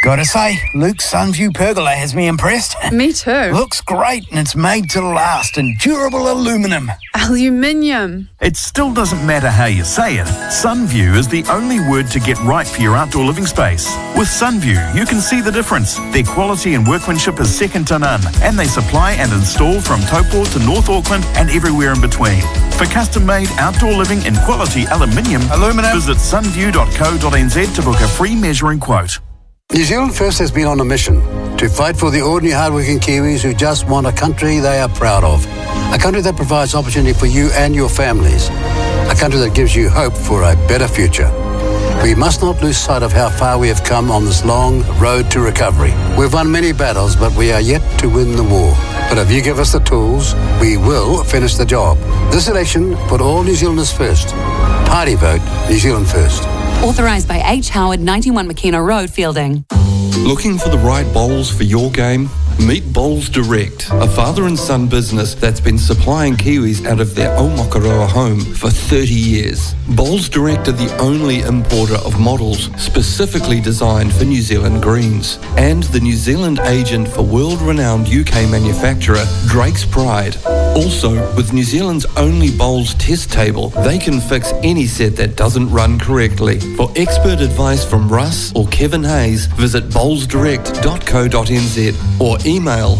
Gotta say, Luke's Sunview pergola has me impressed. Me too. Looks great, and it's made to last in durable aluminium. Aluminium. It still doesn't matter how you say it. Sunview is the only word to get right for your outdoor living space. With Sunview, you can see the difference. Their quality and workmanship is second to none, and they supply and install from Taupo to North Auckland and everywhere in between. For custom-made outdoor living in quality aluminium, visit sunview.co.nz to book a free measuring quote. New Zealand First has been on a mission to fight for the ordinary hardworking Kiwis who just want a country they are proud of. A country that provides opportunity for you and your families. A country that gives you hope for a better future. We must not lose sight of how far we have come on this long road to recovery. We've won many battles, but we are yet to win the war. But if you give us the tools, we will finish the job. This election, put all New Zealanders first. Party vote New Zealand First. Authorised by H. Howard, 91 McKenna Road, Fielding. Looking for the right bowls for your game? Meet Bowls Direct, a father and son business that's been supplying Kiwis out of their Aomakaroa home for 30 years. Bowls Direct are the only importer of models specifically designed for New Zealand greens, and the New Zealand agent for world-renowned UK manufacturer Drake's Pride. Also, with New Zealand's only bowls test table, they can fix any set that doesn't run correctly. For expert advice from Russ or Kevin Hayes, visit bowlsdirect.co.nz or email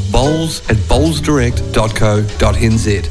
bowls@bowlsdirect.co.nz.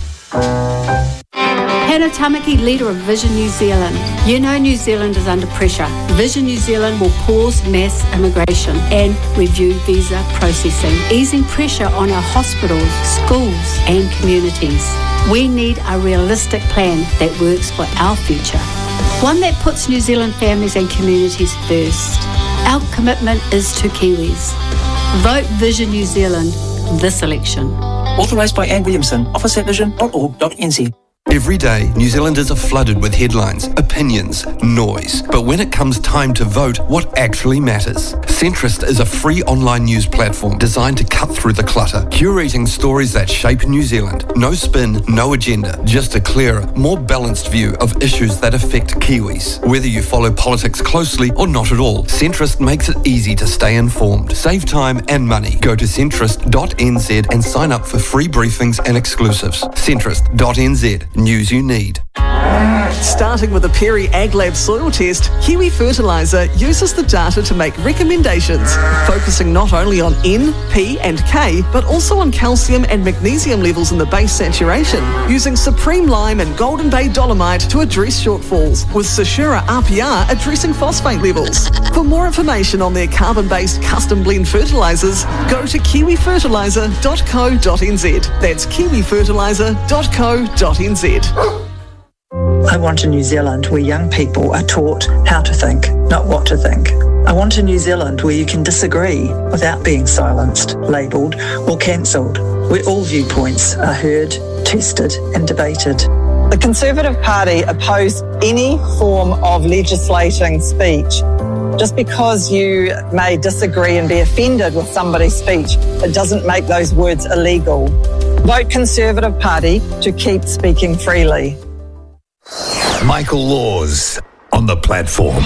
Hannah Tamaki, leader of Vision New Zealand. You know New Zealand is under pressure. Vision New Zealand will pause mass immigration and review visa processing, easing pressure on our hospitals, schools and communities. We need a realistic plan that works for our future. One that puts New Zealand families and communities first. Our commitment is to Kiwis. Vote Vision New Zealand this election. Authorised by Anne Williamson, office at vision.org.nz. Every day, New Zealanders are flooded with headlines, opinions, noise. But when it comes time to vote, what actually matters? Centrist is a free online news platform designed to cut through the clutter, curating stories that shape New Zealand. No spin, no agenda, just a clearer, more balanced view of issues that affect Kiwis. Whether you follow politics closely or not at all, Centrist makes it easy to stay informed. Save time and money. Go to centrist.nz and sign up for free briefings and exclusives. Centrist.nz. News you need. Starting with a Perry AgLab soil test, Kiwi Fertiliser uses the data to make recommendations, focusing not only on N, P and K, but also on calcium and magnesium levels in the base saturation, using Supreme Lime and Golden Bay Dolomite to address shortfalls, with Sashura RPR addressing phosphate levels. For more information on their carbon-based custom blend fertilisers, go to kiwifertiliser.co.nz. That's kiwifertiliser.co.nz. I want a New Zealand where young people are taught how to think, not what to think. I want a New Zealand where you can disagree without being silenced, labelled or cancelled, where all viewpoints are heard, tested and debated. The Conservative Party oppose any form of legislating speech. Just because you may disagree and be offended with somebody's speech, it doesn't make those words illegal. Vote Conservative Party to keep speaking freely. Michael Laws on the platform.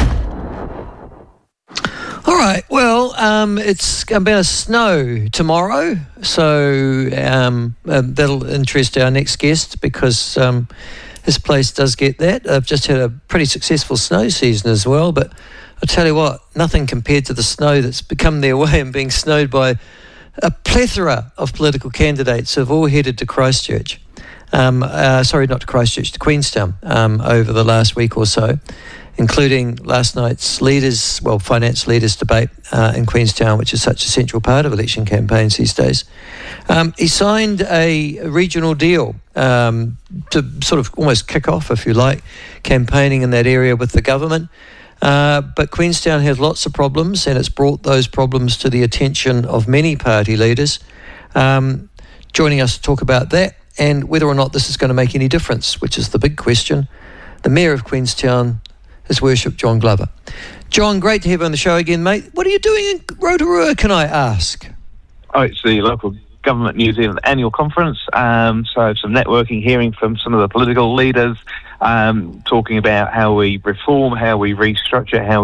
All right, well, it's going to snow tomorrow, so that'll interest our next guest because this place does get that. I've just had a pretty successful snow season as well, but I'll tell you what, nothing compared to the snow that's become their way and being snowed by a plethora of political candidates who have all headed to Christchurch. Sorry, not to Christchurch, to Queenstown over the last week or so, including last night's finance leaders debate in Queenstown, which is such a central part of election campaigns these days. He signed a regional deal to sort of almost kick off, if you like, campaigning in that area with the government. But Queenstown has lots of problems, and it's brought those problems to the attention of many party leaders. Joining us to talk about that and whether or not this is going to make any difference, which is the big question, the Mayor of Queenstown, His Worship John Glover. John, great to have you on the show again, mate. What are you doing in Rotorua, can I ask? Oh, it's the local Government New Zealand annual conference, so some networking, hearing from some of the political leaders, talking about how we reform, how we restructure, how we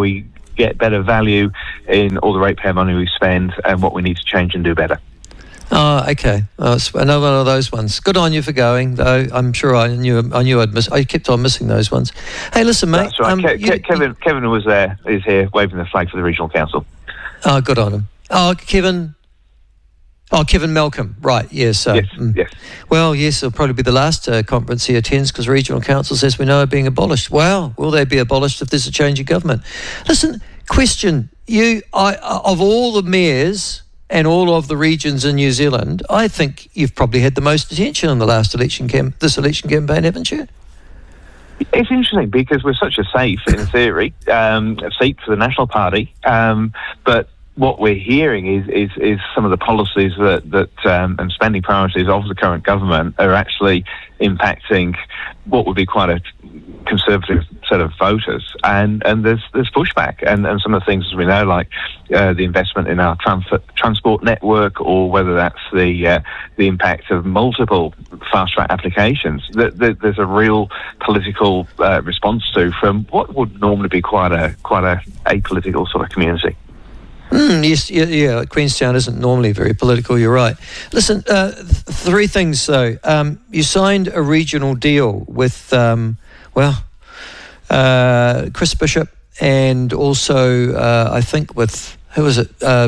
get better value in all the ratepayer money we spend and what we need to change and do better. Oh, okay. Oh, it's another one of those ones. Good on you for going, though. I'm sure I kept on missing those ones. Hey, listen, mate. That's right. Kevin was there. Is here waving the flag for the regional council. Oh, good on him. Oh, Kevin Malcolm. Right. Yes. Yes. Well, yes. It'll probably be the last conference he attends because regional councils, as we know, are being abolished. Well, will they be abolished if there's a change of government? Listen. Question. Of all the mayors and all of the regions in New Zealand, I think you've probably had the most attention in the last election campaign, haven't you? It's interesting because we're such a safe, in theory, seat for the National Party, but what we're hearing is some of the policies that and spending priorities of the current government are actually impacting what would be quite a conservative set of voters, and there's pushback, and some of the things, as we know, like the investment in our transport network, or whether that's the impact of multiple fast track applications, that there's a real political response to from what would normally be quite a apolitical sort of community. Yes, yeah. Queenstown isn't normally very political. You're right. Listen, three things though. You signed a regional deal with, Chris Bishop, and also I think with who was it?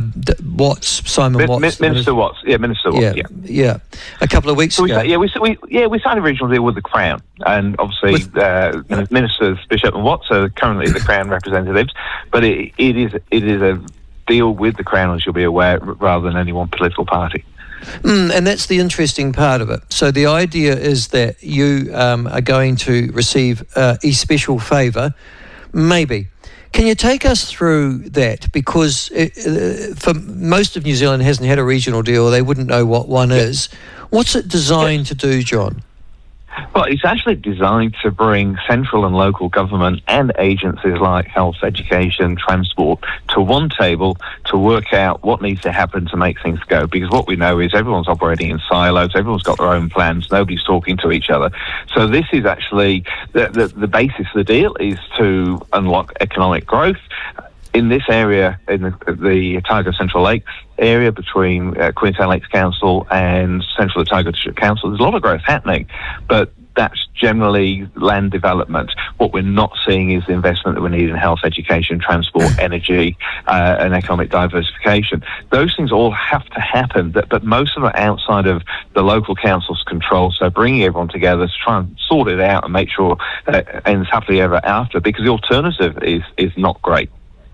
Simon Watts. Minister Watts. Yeah, Minister Watts. Yeah. A couple of weeks ago. We signed a regional deal with the Crown, and obviously Ministers Bishop and Watts are currently the Crown representatives, but it is a deal with the Crown, as you'll be aware, rather than any one political party. And that's the interesting part of it. So the idea is that you are going to receive a special favour, maybe. Can you take us through that? Because for most of New Zealand hasn't had a regional deal, they wouldn't know what one is. What's it designed to do, John? Well, it's actually designed to bring central and local government and agencies like health, education, transport to one table to work out what needs to happen to make things go. Because what we know is everyone's operating in silos, everyone's got their own plans, nobody's talking to each other. So this is actually, the basis of the deal is to unlock economic growth. In this area, in the Otago Central Lakes area between Queenstown Lakes Council and Central Otago District Council, there's a lot of growth happening, but that's generally land development. What we're not seeing is the investment that we need in health, education, transport, energy, and economic diversification. Those things all have to happen, but most of them are outside of the local council's control, so bringing everyone together to try and sort it out and make sure it ends happily ever after, because the alternative is not great.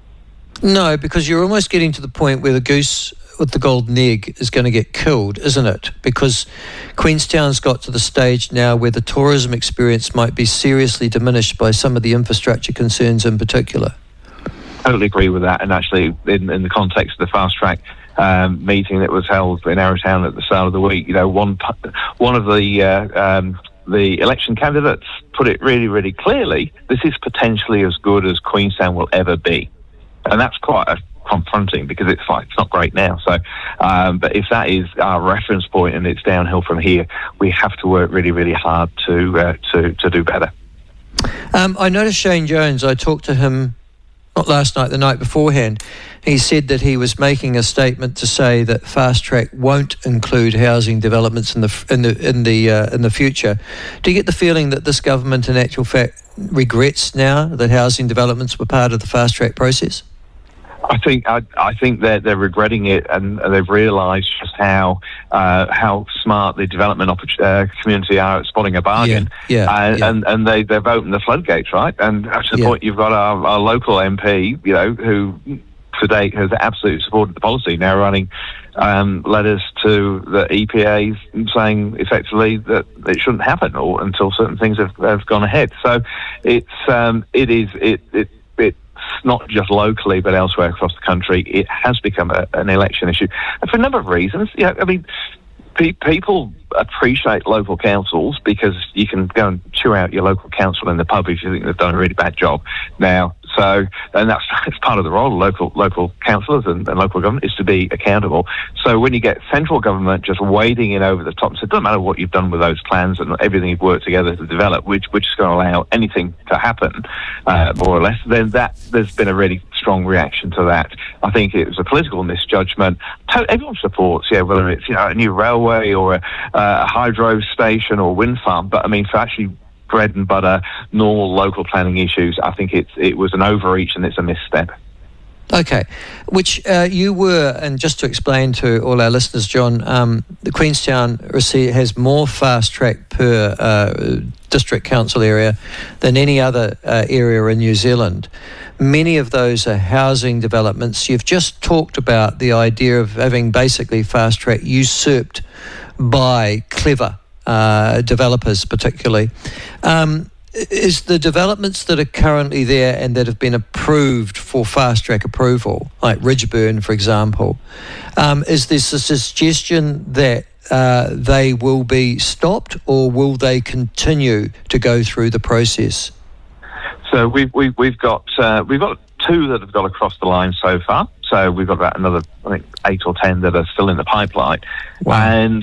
No, because you're almost getting to the point where the goose with the golden egg is going to get killed, isn't it? Because Queenstown's got to the stage now where the tourism experience might be seriously diminished by some of the infrastructure concerns in particular. I totally agree with that, and actually in the context of the fast track meeting that was held in Arrowtown at the start of the week, you know, one of the election candidates put it really, really clearly: this is potentially as good as Queenstown will ever be. And that's quite confronting, because it's not great now. So, but if that is our reference point and it's downhill from here, we have to work really, really hard to do better. I noticed Shane Jones. I talked to him not last night, the night beforehand. He said that he was making a statement to say that fast track won't include housing developments in the future. Do you get the feeling that this government, in actual fact, regrets now that housing developments were part of the fast track process? I think they're regretting it, and they've realised just how smart the development community are at spotting a bargain. And they've opened the floodgates, right? And to the point, you've got our local MP, you know, who to date has absolutely supported the policy, now running letters to the EPA saying effectively that it shouldn't happen until certain things have gone ahead. So it's not just locally, but elsewhere across the country, it has become an election issue, and for a number of reasons. I mean, people appreciate local councils because you can go and chew out your local council in the pub if you think they've done a really bad job. Now, and that's part of the role of local councillors and local government is to be accountable. So when you get central government just wading in over the top, so it doesn't matter what you've done with those plans and everything you've worked together to develop, which is going to allow anything to happen, more or less, then there's been a really strong reaction to that. I think it was a political misjudgment. Everyone supports, whether it's a new railway or a hydro station or wind farm, but I mean for actually bread and butter, normal local planning issues, I think it was an overreach and it's a misstep. Okay, which you were, and just to explain to all our listeners, John, the Queenstown has more fast track per district council area than any other area in New Zealand. Many of those are housing developments. You've just talked about the idea of having basically fast track usurped by clever developers particularly. Is the developments that are currently there and that have been approved for fast track approval, like Ridgeburn for example, is this a suggestion that they will be stopped or will they continue to go through the process? So we've got two that have got across the line so far. So we've got about another, I think, 8 or 10 that are still in the pipeline. Wow. And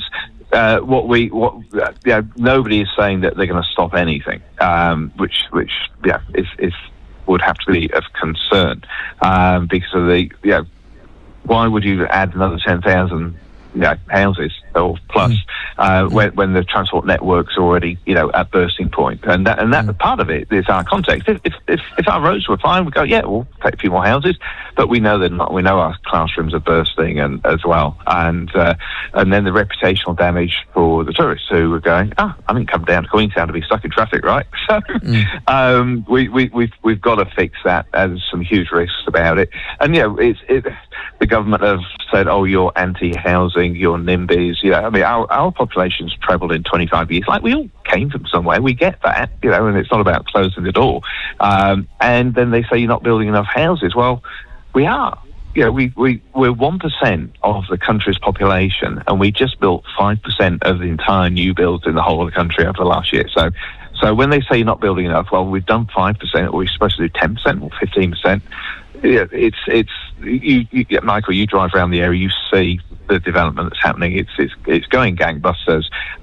nobody is saying that they're going to stop anything, which is would have to be of concern, because of why would you add another 10,000 houses or plus when the transport network's already at bursting point, and that part of it is our context. If our roads were fine, we go we'll take a few more houses, but we know they're not. We know our classrooms are bursting and as well, and then the reputational damage for the tourists who are going, I didn't come down to Queenstown to be stuck in traffic, right? So we've got to fix that. There's some huge risks about it, and the government have said, you're anti-housing, you're NIMBYs. I mean, our population's trebled in 25 years. Like, we all came from somewhere. We get that, and it's not about closing the door. And then they say you're not building enough houses. Well, we are. We're 1% of the country's population, and we just built 5% of the entire new builds in the whole of the country over the last year. So when they say you're not building enough, well, we've done 5%, or we're supposed to do 10% or 15%. Michael, you drive around the area, you see the development that's happening. It's going gangbusters,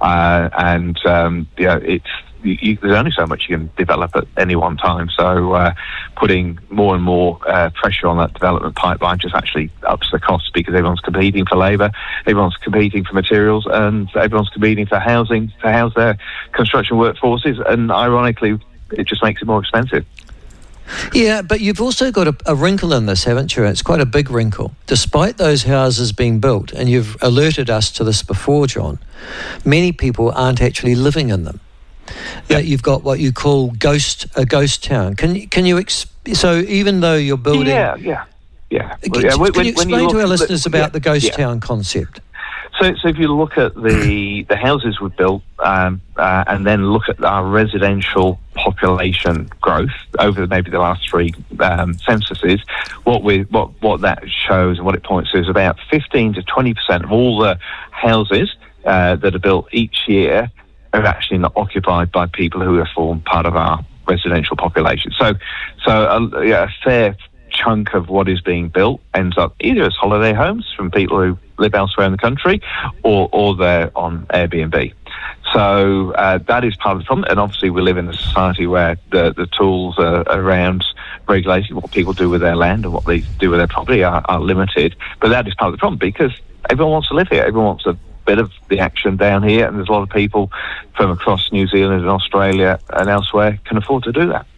there's only so much you can develop at any one time. So putting more and more pressure on that development pipeline just actually ups the costs, because everyone's competing for labour, everyone's competing for materials, and everyone's competing for housing to house their construction workforces. And ironically, it just makes it more expensive. Yeah, but you've also got a wrinkle in this, haven't you? It's quite a big wrinkle. Despite those houses being built, and you've alerted us to this before, John, many people aren't actually living in them. Yep. You've got what you call a ghost town. Can you so even though you're building... Yeah. Can you explain to our listeners about the ghost town concept? So if you look at the houses we've built, and then look at our residential population growth over maybe the last 3 censuses, what that shows and what it points to is about 15 to 20% of all the houses that are built each year are actually not occupied by people who have formed part of our residential population. So a fair chunk of what is being built ends up either as holiday homes from people who live elsewhere in the country, or they're on Airbnb. So that is part of the problem. And obviously we live in a society where the tools around regulating what people do with their land and what they do with their property are limited. But that is part of the problem, because everyone wants to live here. Everyone wants a bit of the action down here, and there's a lot of people from across New Zealand and Australia and elsewhere can afford to do that.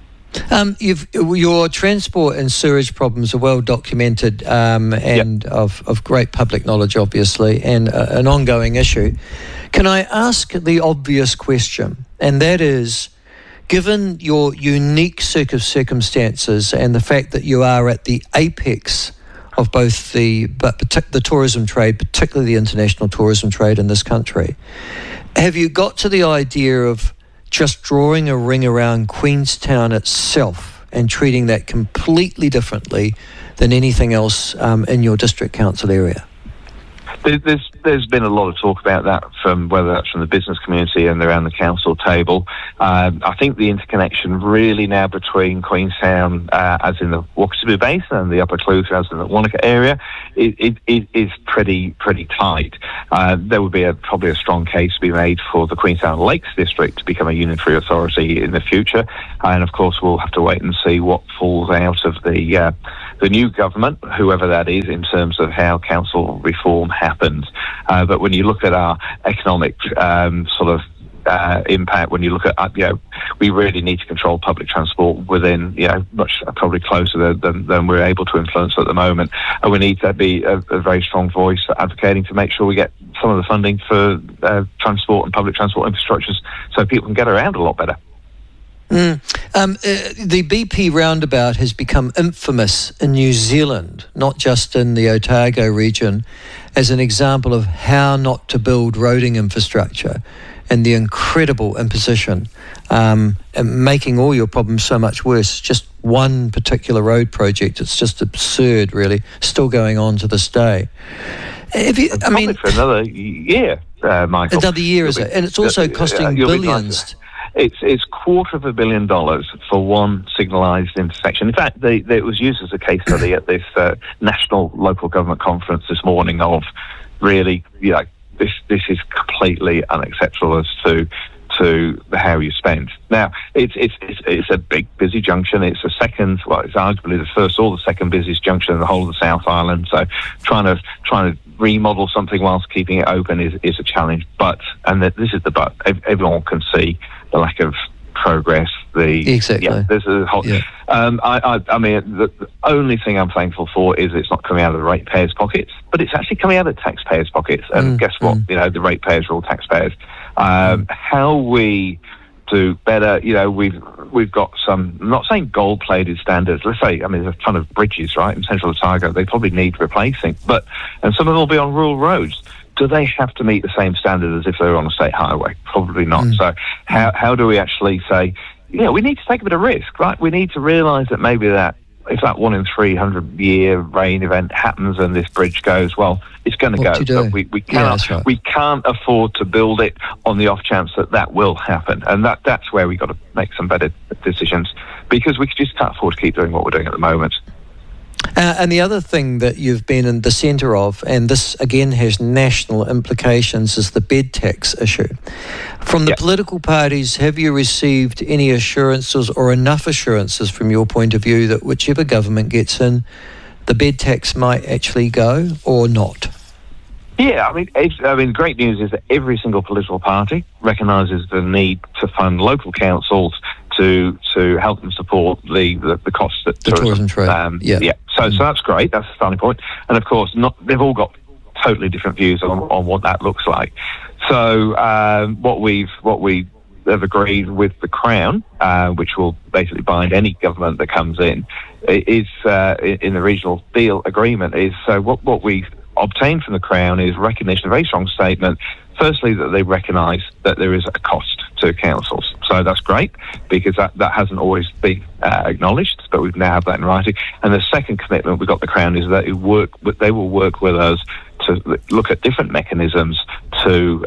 Your transport and sewage problems are well documented, and of great public knowledge, obviously, and an ongoing issue. Can I ask the obvious question, and that is, given your unique circumstances and the fact that you are at the apex of both the tourism trade, particularly the international tourism trade in this country, have you got to the idea of just drawing a ring around Queenstown itself and treating that completely differently than anything else in your district council area? There's been a lot of talk about that, from whether that's from the business community and around the council table. I think the interconnection really now between Queenstown, as in the Wakatipu Basin, and the Upper Clutha, as in the Wanaka area, it is pretty tight. There would be probably a strong case to be made for the Queenstown Lakes District to become a unitary authority in the future, and of course we'll have to wait and see what falls out of the new government, whoever that is, in terms of how council reform happens. But when you look at our economic impact, when you look at, we really need to control public transport within, much probably closer than we're able to influence at the moment. And we need to be a very strong voice advocating to make sure we get some of the funding for transport and public transport infrastructures so people can get around a lot better. The BP roundabout has become infamous in New Zealand, not just in the Otago region, as an example of how not to build roading infrastructure and the incredible imposition, and making all your problems so much worse. Just one particular road project, it's just absurd, really, still going on to this day. For another year, Michael. Another year, is it? And it's also costing billions. It's $250 million for one signalised intersection. In fact, it was used as a case study at this national local government conference this morning of really, this is completely unacceptable as to how you spend. Now, it's a big, busy junction. It's it's arguably the first or the second busiest junction in the whole of the South Island. So trying to remodel something whilst keeping it open is a challenge. This is the but. Everyone can see the lack of progress. Exactly. There's a whole. Yeah. The only thing I'm thankful for is it's not coming out of the ratepayers' pockets, but it's actually coming out of taxpayers' pockets. And guess what? The ratepayers are all taxpayers. How we do better, we've got some, I'm not saying gold-plated standards. Let's say, there's a ton of bridges, right, in Central Otago. They probably need replacing, and some of them will be on rural roads. Do they have to meet the same standard as if they were on a state highway? Probably not. So how do we actually say, we need to take a bit of risk, right? We need to realise that maybe if that 1 in 300 year rain event happens and this bridge goes, well, it's going to go. But we can't afford to build it on the off chance that will happen. And that's where we've got to make some better decisions, because we just can't afford to keep doing what we're doing at the moment. And the other thing that you've been in the centre of, and this again has national implications, is the bed tax issue. From the political parties, have you received any assurances or enough assurances from your point of view that whichever government gets in, the bed tax might actually go or not? Yeah, great news is that every single political party recognises the need to fund local councils to help them support the costs that the tourism trade. So that's great. That's the starting point. And of course, they've all got totally different views on what that looks like. So what we have agreed with the Crown, which will basically bind any government that comes in, is in the regional deal agreement. Is what we've obtained from the Crown is recognition, a very strong statement. Firstly, that they recognise that there is a cost to councils. So that's great, because that hasn't always been acknowledged, but we now have that in writing. And the second commitment we got the Crown is that they will work with us to look at different mechanisms to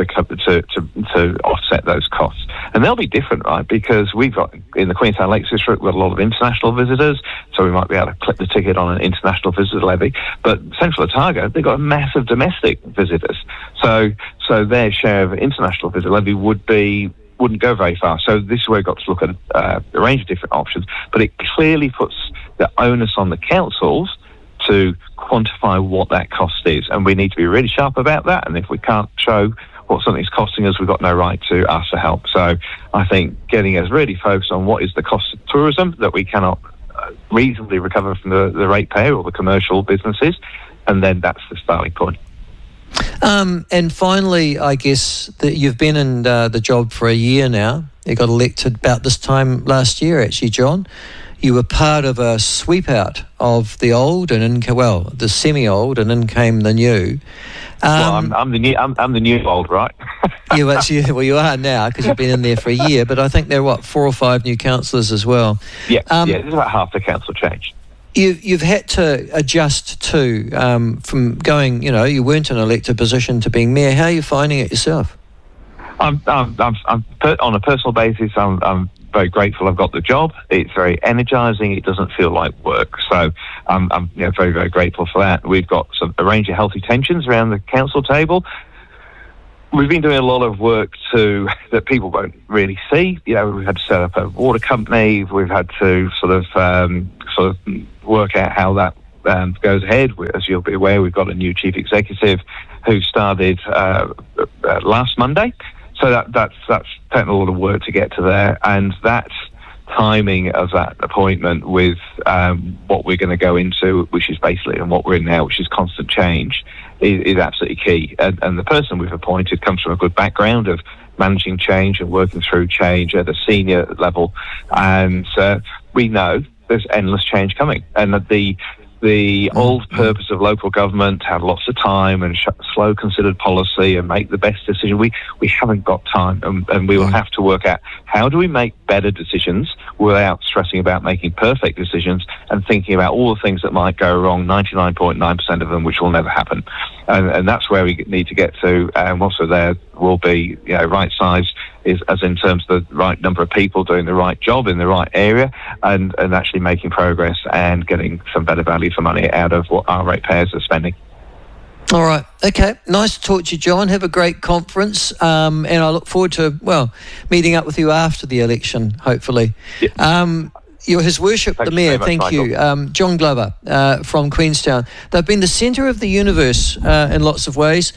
offset those costs. And they'll be different, right? Because we've got, in the Queenstown Lakes District, we've got a lot of international visitors, so we might be able to clip the ticket on an international visitor levy. But Central Otago, they've got massive domestic visitors. So their share of international visitor levy wouldn't go very far. So this is where we've got to look at a range of different options. But it clearly puts the onus on the councils to quantify what that cost is. And we need to be really sharp about that. And if we can't show what something's costing us, we've got no right to ask for help. So I think getting us really focused on what is the cost of tourism that we cannot reasonably recover from the ratepayer or the commercial businesses, and then that's the starting point. And finally, I guess that you've been in the job for a year now. You got elected about this time last year, actually, John. You were part of a sweep out of the old and the semi-old, and in came the new. I'm the new old, right? You are now, because you've been in there for a year. But I think there are 4 or 5 new councillors as well. Yeah, there's about half the council change. You've had to adjust to from going, you weren't in an elected position to being mayor. How are you finding it yourself? I'm on a personal basis, I'm very grateful I've got the job. It's very energising. It doesn't feel like work. So I'm very, very grateful for that. We've got a range of healthy tensions around the council table. We've been doing a lot of work that people won't really see. We've had to set up a water company. We've had to sort of work out how that goes ahead. As you'll be aware, we've got a new chief executive who started last Monday. So that's taken a lot of work to get to there, and that timing of that appointment with what we're going to go into, which is basically, and what we're in now, which is constant change, is absolutely key. And the person we've appointed comes from a good background of managing change and working through change at a senior level, and we know there's endless change coming, and that the old purpose of local government, have lots of time and slow considered policy and make the best decision. We haven't got time, and we will have to work out how do we make better decisions without stressing about making perfect decisions and thinking about all the things that might go wrong, 99.9% of them, which will never happen. And that's where we need to get to. And also there will be right size, as in terms of the right number of people doing the right job in the right area, and actually making progress and getting some better value for money out of what our ratepayers are spending. All right. Okay. Nice to talk to you, John. Have a great conference. And I look forward to, meeting up with you after the election, hopefully. Yeah. His Worship the Mayor, thank you. John Glover from Queenstown. They've been the centre of the universe in lots of ways.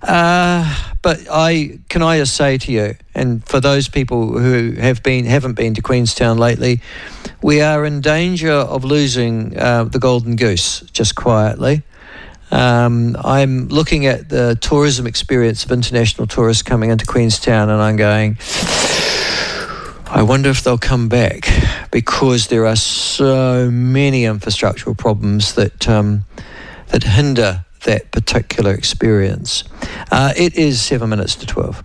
But can I just say to you, and for those people who haven't been to Queenstown lately, we are in danger of losing the golden goose, just quietly. I'm looking at the tourism experience of international tourists coming into Queenstown, and I'm going, I wonder if they'll come back, because there are so many infrastructural problems that hinder that particular experience. It is 7 minutes to 12.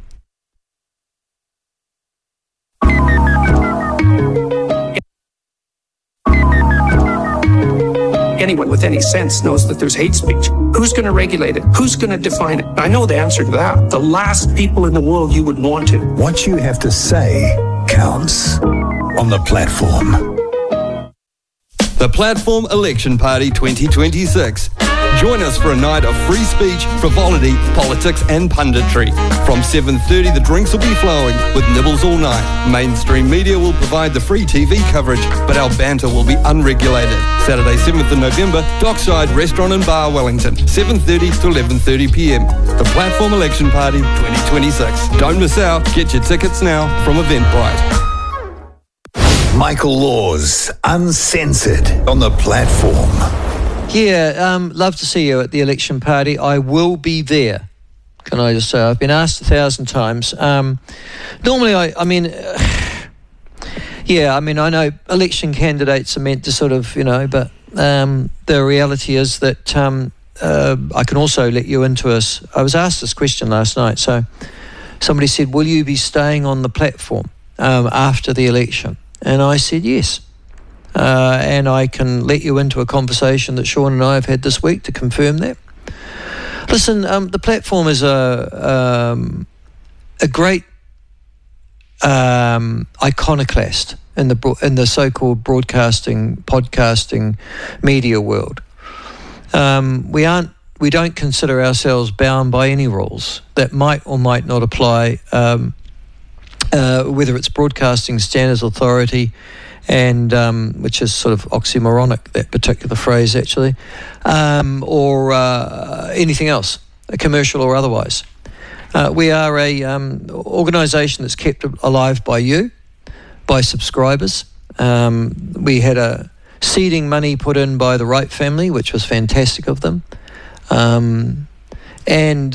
Anyone with any sense knows that there's hate speech. Who's going to regulate it? Who's going to define it? I know the answer to that. The last people in the world you would want to. What you have to say counts on The Platform. The Platform Election Party 2026. Join us for a night of free speech, frivolity, politics and punditry. From 7:30 the drinks will be flowing with nibbles all night. Mainstream media will provide the free TV coverage, but our banter will be unregulated. Saturday 7th of November, Dockside Restaurant and Bar, Wellington, 7:30 to 11:30pm. The Platform Election Party 2026. Don't miss out. Get your tickets now from Eventbrite. Michael Laws, Uncensored, on The Platform. Yeah, love to see you at the election party. I will be there. Can I just say, I've been asked 1,000 times. Normally, I know election candidates are meant to sort of, but the reality is that I can also let you into us. I was asked this question last night. So somebody said, will you be staying on the platform after the election? And I said, yes. And I can let you into a conversation that Sean and I have had this week to confirm that. Listen, the platform is a great iconoclast in the so-called broadcasting, podcasting, media world. We don't consider ourselves bound by any rules that might or might not apply, whether it's Broadcasting Standards Authority, and which is sort of oxymoronic, that particular phrase actually, or anything else, commercial or otherwise. We are a organisation that's kept alive by you, by subscribers. We had a seeding money put in by the Wright family, which was fantastic of them, and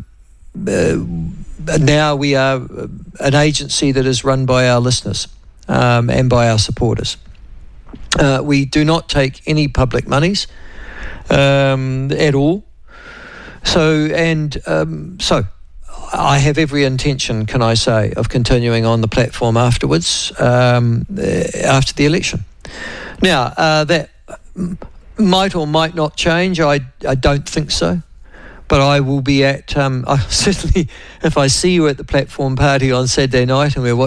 now we are an agency that is run by our listeners. And by our supporters. We do not take any public monies at all. So I have every intention, can I say, of continuing on the platform afterwards, after the election. Now, that might or might not change. I don't think so. But I will be at, certainly, if I see you at the platform party on Saturday night and we're